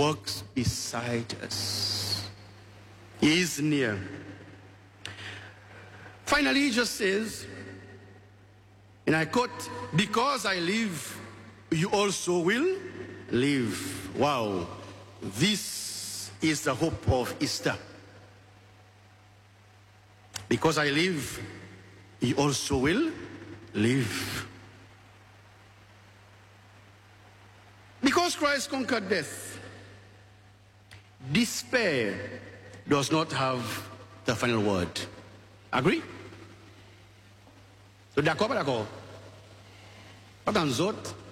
walks beside us. He is near. Finally, he just says, and I quote, because I live, you also will live. Wow. This is the hope of Easter. Because I live, you also will live. Because Christ conquered death, despair does not have the final word. Agree? So d'accord, pas d'accord? Pas dans autres.